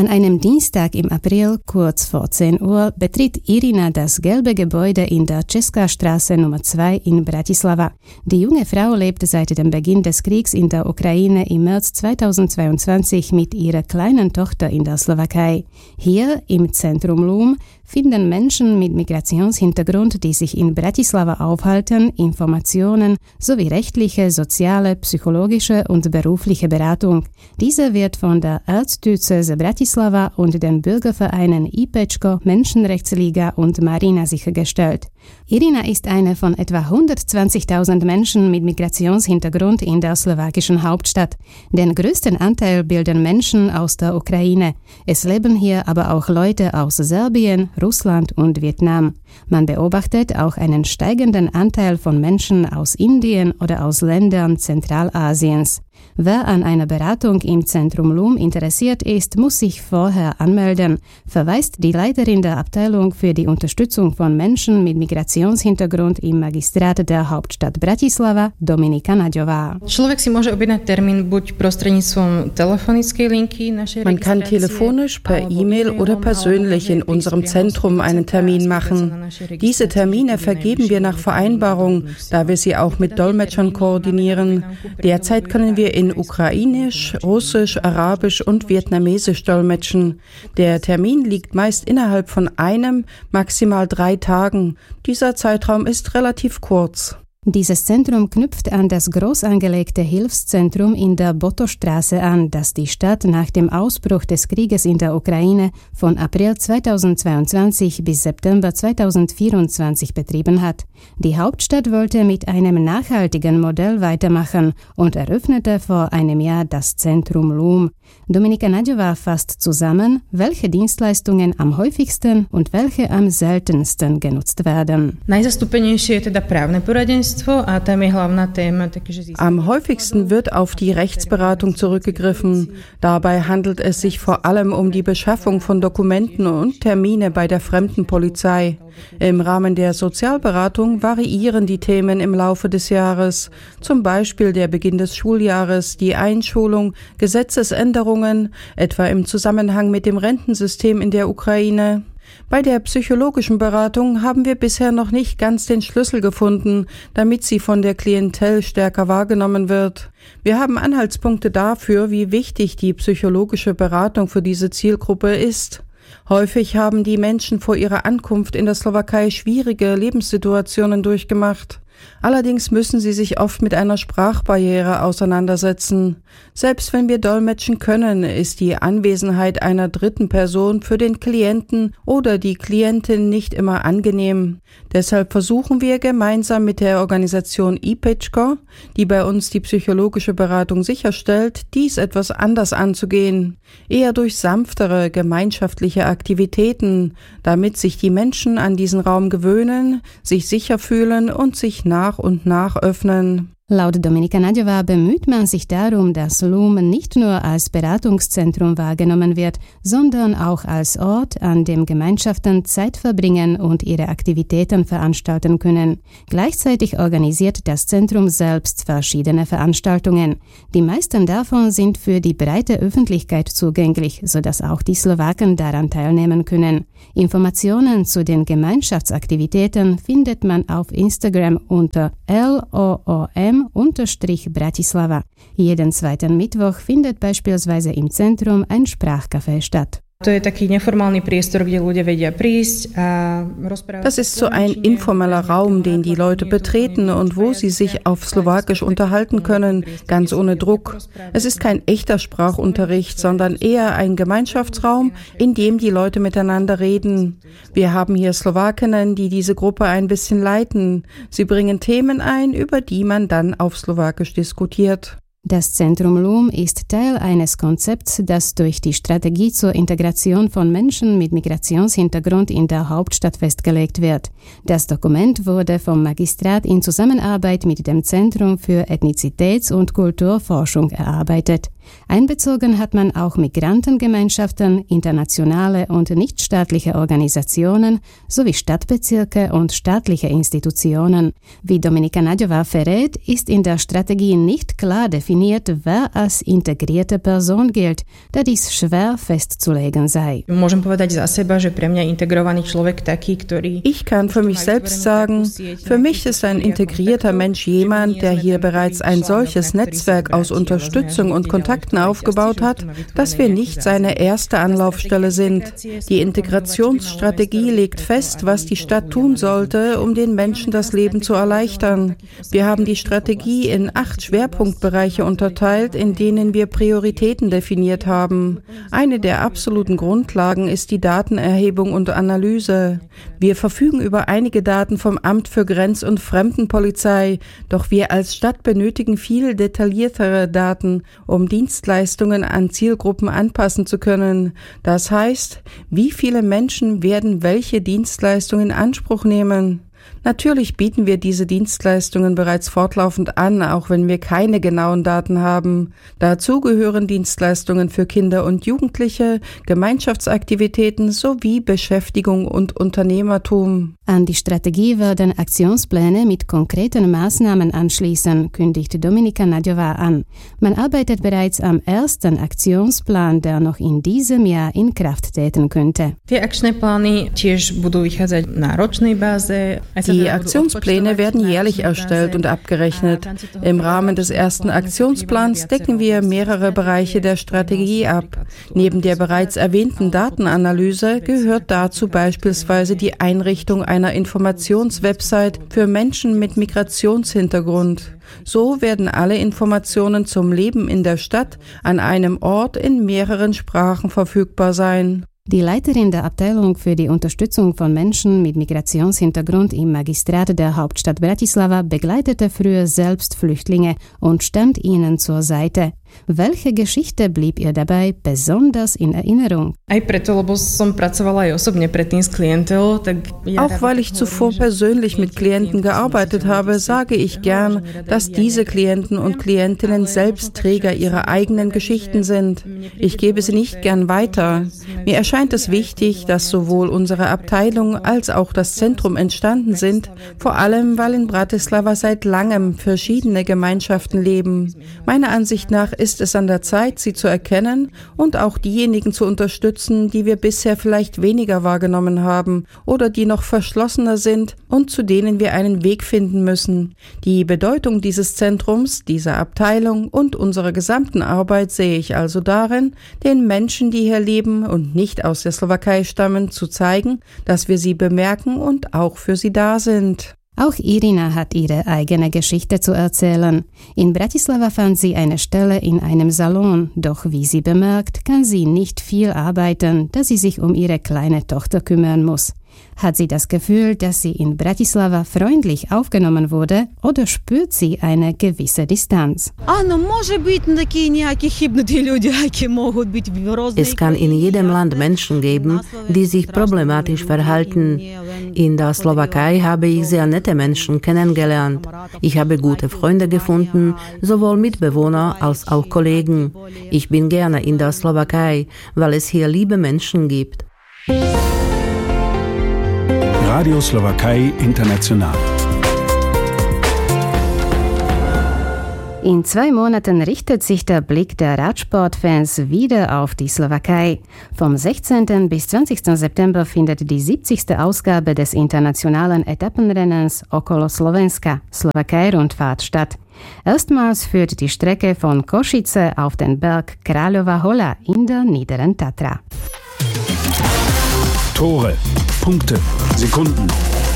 An einem Dienstag im April, kurz vor 10 Uhr, betritt Irina das gelbe Gebäude in der Česká Straße Nummer 2 in Bratislava. Die junge Frau lebt seit dem Beginn des Kriegs in der Ukraine im März 2022 mit ihrer kleinen Tochter in der Slowakei. Hier im Zentrum Lum finden Menschen mit Migrationshintergrund, die sich in Bratislava aufhalten, Informationen sowie rechtliche, soziale, psychologische und berufliche Beratung. Diese wird von der Erzdiözese Bratislava und den Bürgervereinen IPECCO, Menschenrechtsliga und Marina sichergestellt. Irina ist eine von etwa 120.000 Menschen mit Migrationshintergrund in der slowakischen Hauptstadt. Den größten Anteil bilden Menschen aus der Ukraine. Es leben hier aber auch Leute aus Serbien, Russland und Vietnam. Man beobachtet auch einen steigenden Anteil von Menschen aus Indien oder aus Ländern Zentralasiens. Wer an einer Beratung im Zentrum Lum interessiert ist, muss sich vorher anmelden, verweist die Leiterin der Abteilung für die Unterstützung von Menschen mit Migrationshintergrund im Magistrat der Hauptstadt Bratislava, Dominika Naďová. Man kann telefonisch, per E-Mail oder persönlich in unserem Zentrum einen Termin machen. Diese Termine vergeben wir nach Vereinbarung, da wir sie auch mit Dolmetschern koordinieren. Derzeit können wir in Ukrainisch, Russisch, Arabisch und Vietnamesisch dolmetschen. Der Termin liegt meist innerhalb von 1, maximal 3 Tagen. Dieser Zeitraum ist relativ kurz. Dieses Zentrum knüpft an das groß angelegte Hilfszentrum in der Botostraße an, das die Stadt nach dem Ausbruch des Krieges in der Ukraine von April 2022 bis September 2024 betrieben hat. Die Hauptstadt wollte mit einem nachhaltigen Modell weitermachen und eröffnete vor einem Jahr das Zentrum Lum. Dominika Naďová fasst zusammen, welche Dienstleistungen am häufigsten und welche am seltensten genutzt werden. Am häufigsten wird auf die Rechtsberatung zurückgegriffen. Dabei handelt es sich vor allem um die Beschaffung von Dokumenten und Termine bei der Fremdenpolizei. Im Rahmen der Sozialberatung variieren die Themen im Laufe des Jahres, zum Beispiel der Beginn des Schuljahres, die Einschulung, Gesetzesänderungen, etwa im Zusammenhang mit dem Rentensystem in der Ukraine. Bei der psychologischen Beratung haben wir bisher noch nicht ganz den Schlüssel gefunden, damit sie von der Klientel stärker wahrgenommen wird. Wir haben Anhaltspunkte dafür, wie wichtig die psychologische Beratung für diese Zielgruppe ist. Häufig haben die Menschen vor ihrer Ankunft in der Slowakei schwierige Lebenssituationen durchgemacht. Allerdings müssen sie sich oft mit einer Sprachbarriere auseinandersetzen. Selbst wenn wir dolmetschen können, ist die Anwesenheit einer dritten Person für den Klienten oder die Klientin nicht immer angenehm. Deshalb versuchen wir gemeinsam mit der Organisation IPECCO, die bei uns die psychologische Beratung sicherstellt, dies etwas anders anzugehen. Eher durch sanftere gemeinschaftliche Aktivitäten, damit sich die Menschen an diesen Raum gewöhnen, sich sicher fühlen und sich nach und nach öffnen. Laut Dominika Naďová bemüht man sich darum, dass Lum nicht nur als Beratungszentrum wahrgenommen wird, sondern auch als Ort, an dem Gemeinschaften Zeit verbringen und ihre Aktivitäten veranstalten können. Gleichzeitig organisiert das Zentrum selbst verschiedene Veranstaltungen. Die meisten davon sind für die breite Öffentlichkeit zugänglich, sodass auch die Slowaken daran teilnehmen können. Informationen zu den Gemeinschaftsaktivitäten findet man auf Instagram unter LOOM_Bratislava. Jeden zweiten Mittwoch findet beispielsweise im Zentrum ein Sprachcafé statt. Das ist so ein informeller Raum, den die Leute betreten und wo sie sich auf Slowakisch unterhalten können, ganz ohne Druck. Es ist kein echter Sprachunterricht, sondern eher ein Gemeinschaftsraum, in dem die Leute miteinander reden. Wir haben hier Slowakinnen, die diese Gruppe ein bisschen leiten. Sie bringen Themen ein, über die man dann auf Slowakisch diskutiert. Das Zentrum Lum ist Teil eines Konzepts, das durch die Strategie zur Integration von Menschen mit Migrationshintergrund in der Hauptstadt festgelegt wird. Das Dokument wurde vom Magistrat in Zusammenarbeit mit dem Zentrum für Ethnizitäts- und Kulturforschung erarbeitet. Einbezogen hat man auch Migrantengemeinschaften, internationale und nichtstaatliche Organisationen sowie Stadtbezirke und staatliche Institutionen. Wie Dominika Naďová verrät, ist in der Strategie nicht klar definiert, wer als integrierte Person gilt, da dies schwer festzulegen sei. Ich kann für mich selbst sagen, für mich ist ein integrierter Mensch jemand, der hier bereits ein solches Netzwerk aus Unterstützung und Kontakten aufgebaut hat, dass wir nicht seine erste Anlaufstelle sind. Die Integrationsstrategie legt fest, was die Stadt tun sollte, um den Menschen das Leben zu erleichtern. Wir haben die Strategie in 8 Schwerpunktbereiche unterteilt, in denen wir Prioritäten definiert haben. Eine der absoluten Grundlagen ist die Datenerhebung und Analyse. Wir verfügen über einige Daten vom Amt für Grenz- und Fremdenpolizei, doch wir als Stadt benötigen viel detailliertere Daten, um Dienstleistungen an Zielgruppen anpassen zu können. Das heißt, wie viele Menschen werden welche Dienstleistungen in Anspruch nehmen? Natürlich bieten wir diese Dienstleistungen bereits fortlaufend an, auch wenn wir keine genauen Daten haben. Dazu gehören Dienstleistungen für Kinder und Jugendliche, Gemeinschaftsaktivitäten sowie Beschäftigung und Unternehmertum. An die Strategie werden Aktionspläne mit konkreten Maßnahmen anschließen, kündigt Dominika Naďová an. Man arbeitet bereits am ersten Aktionsplan, der noch in diesem Jahr in Kraft treten könnte. Die Aktionspläne werden jährlich erstellt und abgerechnet. Im Rahmen des ersten Aktionsplans decken wir mehrere Bereiche der Strategie ab. Neben der bereits erwähnten Datenanalyse gehört dazu beispielsweise die Einrichtung einer Informationswebsite für Menschen mit Migrationshintergrund. So werden alle Informationen zum Leben in der Stadt an einem Ort in mehreren Sprachen verfügbar sein. Die Leiterin der Abteilung für die Unterstützung von Menschen mit Migrationshintergrund im Magistrat der Hauptstadt Bratislava begleitete früher selbst Flüchtlinge und stand ihnen zur Seite. Welche Geschichte blieb ihr dabei besonders in Erinnerung? Auch weil ich zuvor persönlich mit Klienten gearbeitet habe, sage ich gern, dass diese Klienten und Klientinnen selbst Träger ihrer eigenen Geschichten sind. Ich gebe sie nicht gern weiter. Mir erscheint es wichtig, dass sowohl unsere Abteilung als auch das Zentrum entstanden sind, vor allem weil in Bratislava seit langem verschiedene Gemeinschaften leben. Meiner Ansicht nach ist es an der Zeit, sie zu erkennen und auch diejenigen zu unterstützen, die wir bisher vielleicht weniger wahrgenommen haben oder die noch verschlossener sind und zu denen wir einen Weg finden müssen. Die Bedeutung dieses Zentrums, dieser Abteilung und unserer gesamten Arbeit sehe ich also darin, den Menschen, die hier leben und nicht aus der Slowakei stammen, zu zeigen, dass wir sie bemerken und auch für sie da sind. Auch Irina hat ihre eigene Geschichte zu erzählen. In Bratislava fand sie eine Stelle in einem Salon, doch wie sie bemerkt, kann sie nicht viel arbeiten, da sie sich um ihre kleine Tochter kümmern muss. Hat sie das Gefühl, dass sie in Bratislava freundlich aufgenommen wurde, oder spürt sie eine gewisse Distanz? Es kann in jedem Land Menschen geben, die sich problematisch verhalten. In der Slowakei habe ich sehr nette Menschen kennengelernt. Ich habe gute Freunde gefunden, sowohl Mitbewohner als auch Kollegen. Ich bin gerne in der Slowakei, weil es hier liebe Menschen gibt. Radio Slowakei International. In 2 Monaten richtet sich der Blick der Radsportfans wieder auf die Slowakei. Vom 16. bis 20. September findet die 70. Ausgabe des internationalen Etappenrennens Okolo Slovenska, Slowakei-Rundfahrt statt. Erstmals führt die Strecke von Košice auf den Berg Kráľová Hola in der Niederen Tatra. Tore, Punkte, Sekunden.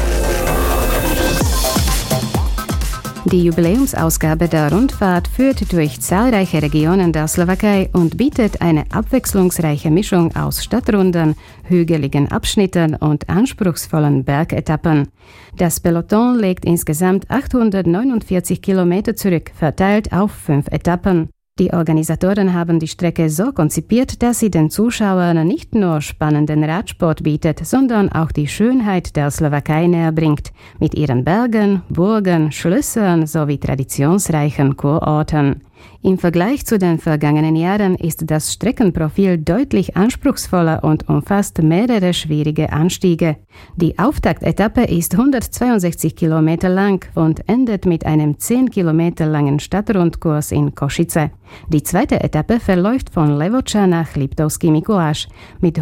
Die Jubiläumsausgabe der Rundfahrt führt durch zahlreiche Regionen der Slowakei und bietet eine abwechslungsreiche Mischung aus Stadtrunden, hügeligen Abschnitten und anspruchsvollen Bergetappen. Das Peloton legt insgesamt 849 Kilometer zurück, verteilt auf 5 Etappen. Die Organisatoren haben die Strecke so konzipiert, dass sie den Zuschauern nicht nur spannenden Radsport bietet, sondern auch die Schönheit der Slowakei näher bringt, mit ihren Bergen, Burgen, Schlössern sowie traditionsreichen Kurorten. Im Vergleich zu den vergangenen Jahren ist das Streckenprofil deutlich anspruchsvoller und umfasst mehrere schwierige Anstiege. Die Auftaktetappe ist 162 Kilometer lang und endet mit einem 10 Kilometer langen Stadtrundkurs in Košice. Die zweite Etappe verläuft von Levoča nach Liptovský Mikuláš. Mit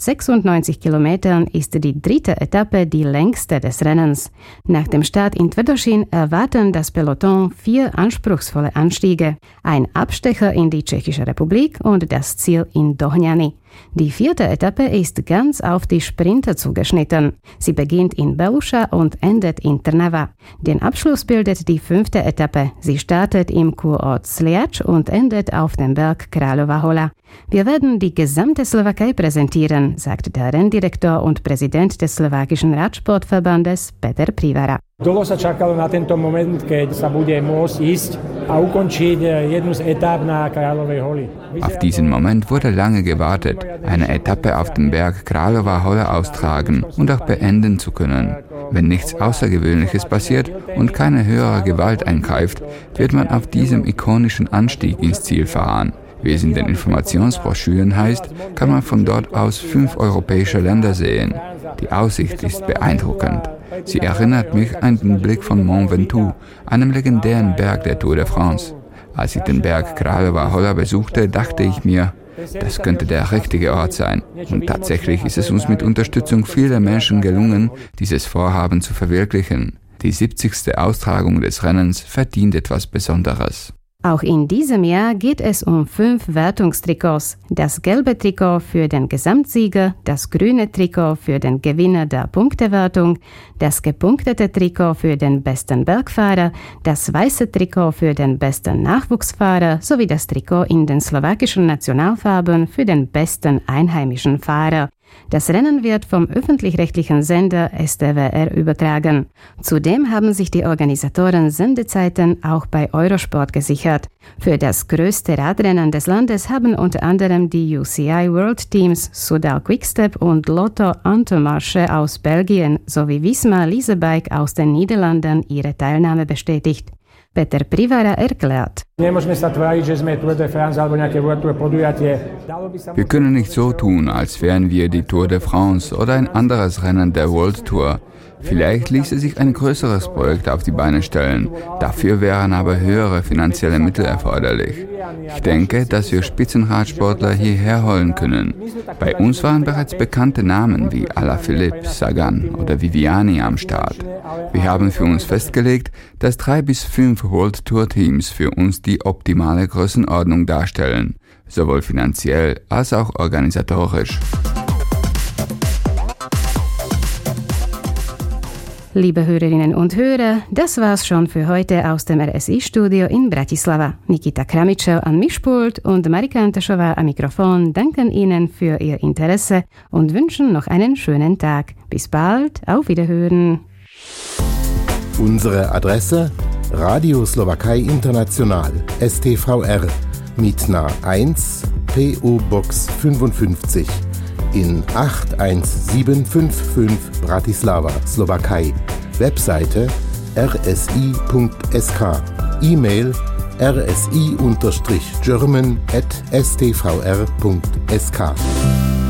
196 Kilometern ist die dritte Etappe die längste des Rennens. Nach dem Start in Tvrdošín erwarten das Peloton 4 anspruchsvolle Anstiege, ein Abstecher in die Tschechische Republik und das Ziel in Dohnany. Die vierte Etappe ist ganz auf die Sprinter zugeschnitten. Sie beginnt in Beluša und endet in Trnava. Den Abschluss bildet die 5. Etappe. Sie startet im Kurort Sliač und endet auf dem Berg Kráľová Hola. Wir werden die gesamte Slowakei präsentieren, sagt der Renndirektor und Präsident des slowakischen Radsportverbandes Peter Privara. Dlho sa čakalo na tento moment, keď sa bude môcť ísť a ukončiť jednu z etáp na Kráľovej Holi. Auf diesen Moment wurde lange gewartet, eine Etappe auf dem Berg Kráľová Hola austragen und auch beenden zu können. Wenn nichts Außergewöhnliches passiert und keine höhere Gewalt eingreift, wird man auf diesem ikonischen Anstieg ins Ziel fahren. Wie es in den Informationsbroschüren heißt, kann man von dort aus 5 europäische Länder sehen. Die Aussicht ist beeindruckend. Sie erinnert mich an den Blick von Mont Ventoux, einem legendären Berg der Tour de France. Als ich den Berg Kráľová Hola besuchte, dachte ich mir, das könnte der richtige Ort sein. Und tatsächlich ist es uns mit Unterstützung vieler Menschen gelungen, dieses Vorhaben zu verwirklichen. Die 70. Austragung des Rennens verdient etwas Besonderes. Auch in diesem Jahr geht es um 5 Wertungstrikots. Das gelbe Trikot für den Gesamtsieger, das grüne Trikot für den Gewinner der Punktewertung, das gepunktete Trikot für den besten Bergfahrer, das weiße Trikot für den besten Nachwuchsfahrer sowie das Trikot in den slowakischen Nationalfarben für den besten einheimischen Fahrer. Das Rennen wird vom öffentlich-rechtlichen Sender STVR übertragen. Zudem haben sich die Organisatoren Sendezeiten auch bei Eurosport gesichert. Für das größte Radrennen des Landes haben unter anderem die UCI World Teams Soudal Quickstep und Lotto Intermarché aus Belgien sowie Visma Leasebike aus den Niederlanden ihre Teilnahme bestätigt. Peter Privara erklärt. Wir können nicht so tun, als wären wir die Tour de France oder ein anderes Rennen der World Tour. Vielleicht ließe sich ein größeres Projekt auf die Beine stellen. Dafür wären aber höhere finanzielle Mittel erforderlich. Ich denke, dass wir Spitzenradsportler hierher holen können. Bei uns waren bereits bekannte Namen wie Alaphilippe, Sagan oder Viviani am Start. Wir haben für uns festgelegt, dass 3 bis 5 World Tour Teams für uns die optimale Größenordnung darstellen, sowohl finanziell als auch organisatorisch. Liebe Hörerinnen und Hörer, das war's schon für heute aus dem RSI-Studio in Bratislava. Nikita Kramičev am Mischpult und Marika Antešová am Mikrofon danken Ihnen für Ihr Interesse und wünschen noch einen schönen Tag. Bis bald, auf Wiederhören. Unsere Adresse: Radio Slowakei International, STVR, Mitna 1, PO Box 55. In 81755 Bratislava, Slowakei. Webseite rsi.sk. E-Mail rsi-german@stvr.sk.